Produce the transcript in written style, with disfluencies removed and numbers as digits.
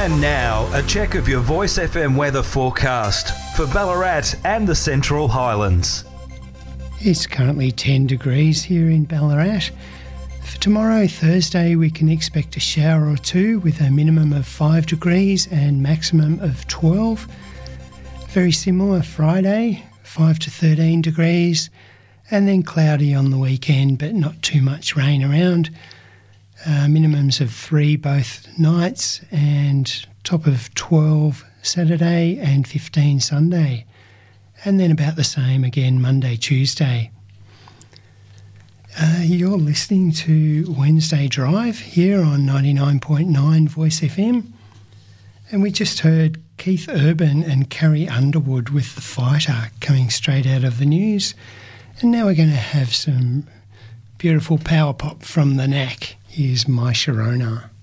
And now, a check of your Voice FM weather forecast for Ballarat and the Central Highlands. It's currently 10 degrees here in Ballarat. For tomorrow, Thursday, we can expect a shower or two with a minimum of 5 degrees and maximum of 12. Very similar Friday, 5 to 13 degrees, and then cloudy on the weekend, but not too much rain around. Minimums of 3 both nights and top of 12 Saturday and 15 Sunday. And then about the same again Monday, Tuesday. You're listening to Wednesday Drive here on 99.9 Voice FM. And we just heard Keith Urban and Carrie Underwood with The Fighter coming straight out of the news. And now we're going to have some beautiful power pop from the Knack. Here's My Sharona.